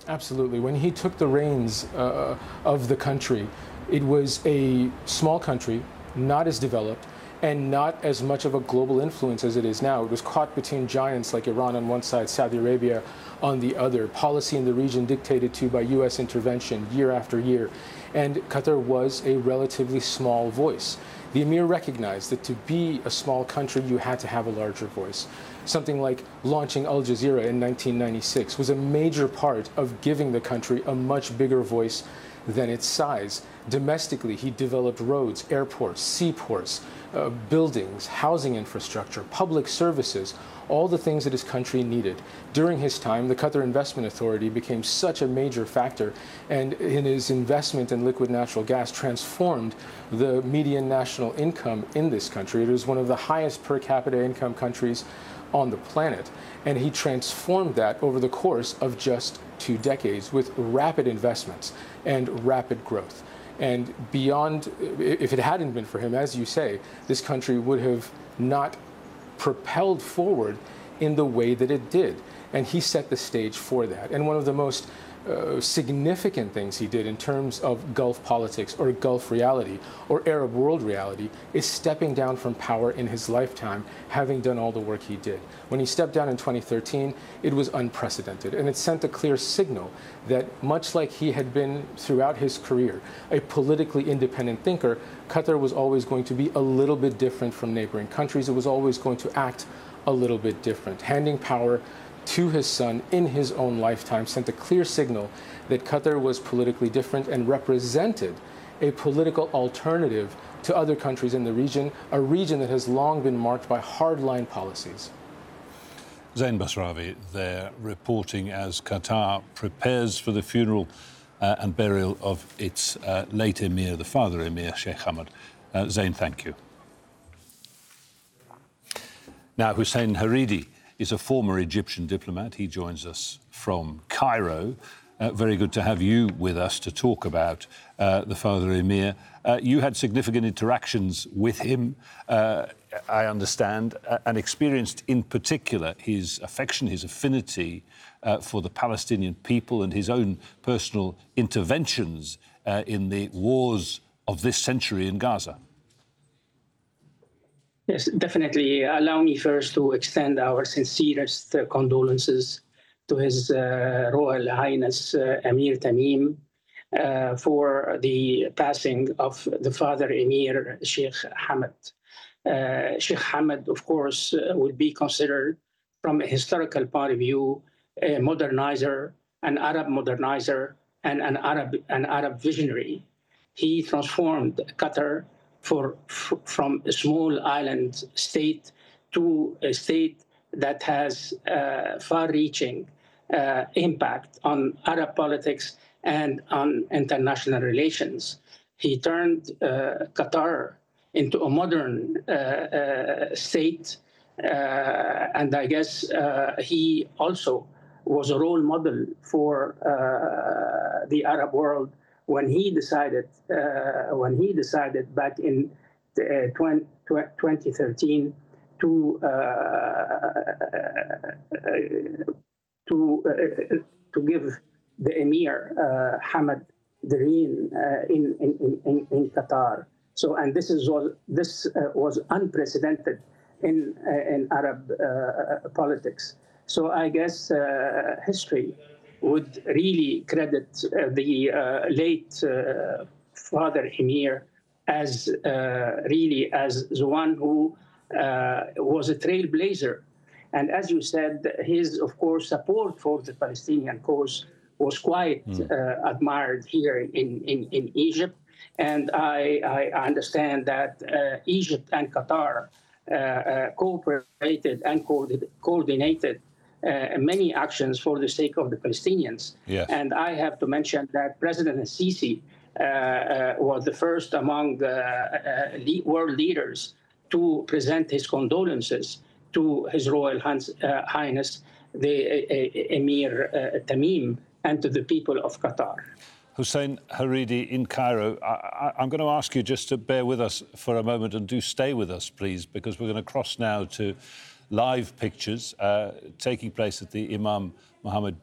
Absolutely. When he took the reins of the country, it was a small country, not as developed, and not as much of a global influence as it is now. It was caught between giants like Iran on one side, Saudi Arabia on the other, policy in the region dictated to by U.S. intervention year after year. And Qatar was a relatively small voice. The emir recognized that to be a small country, you had to have a larger voice. Something like launching Al Jazeera in 1996 was a major part of giving the country a much bigger voice than its size. Domestically, he developed roads, airports, seaports, buildings, housing infrastructure, public services, all the things that his country needed. During his time, the Qatar Investment Authority became such a major factor, and in his investment in liquid natural gas transformed the median national income in this country. It was one of the highest per capita income countries on the planet, and he transformed that over the course of just 2 decades with rapid investments and rapid growth. And beyond, if it hadn't been for him, as you say, this country would have not propelled forward in the way that it did. And he set the stage for that. And one of the most significant things he did in terms of Gulf politics or Gulf reality or Arab world reality is stepping down from power in his lifetime, having done all the work he did. When he stepped down in 2013, it was unprecedented, and it sent a clear signal that much like he had been throughout his career, a politically independent thinker, Qatar was always going to be a little bit different from neighboring countries. It was always going to act a little bit different. Handing power to his son in his own lifetime sent a clear signal that Qatar was politically different and represented a political alternative to other countries in the region, a region that has long been marked by hardline policies. Zain Basrawi there reporting as Qatar prepares for the funeral and burial of its late emir, the father emir, Sheikh Hamad. Zain, thank you. Now, Hussein Haridi is a former Egyptian diplomat. He joins us from Cairo. Very good to have you with us to talk about the father emir. You had significant interactions with him, I understand, and experienced in particular his affection, his affinity for the Palestinian people and his own personal interventions in the wars of this century in Gaza. Yes, definitely. Allow me first to extend our sincerest condolences to His Royal Highness Emir Tamim for the passing of the father Emir Sheikh Hamad. Sheikh Hamad, of course, would be considered from a historical point of view a modernizer, an Arab modernizer, and an Arab visionary. He transformed Qatar from a small island state to a state that has far-reaching impact on Arab politics and on international relations. He turned Qatar into a modern state, and I guess he also was a role model for the Arab world when he decided back in 2013 to give the Emir Hamad the reign in Qatar. So, and this was unprecedented in Arab politics. So I guess history would really credit the late father Emir as really as the one who was a trailblazer. And as you said, his, of course, support for the Palestinian cause was quite admired here in Egypt. And I understand that Egypt and Qatar cooperated and coordinated many actions for the sake of the Palestinians. Yes. And I have to mention that President Sisi was the first among world leaders to present his condolences to His Royal Highness, the Emir Tamim, and to the people of Qatar. Hussein Haridi in Cairo, I'm going to ask you just to bear with us for a moment, and do stay with us, please, because we're going to cross now to live pictures taking place at the Imam Mohammed